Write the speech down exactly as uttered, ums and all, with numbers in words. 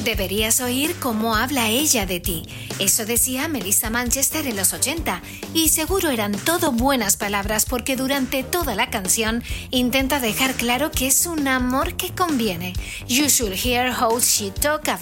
Deberías oír cómo habla ella de ti. Eso decía Melissa Manchester en los ochenta. Y seguro eran todo buenas palabras porque durante toda la canción intenta dejar claro que es un amor que conviene. You should hear how she talk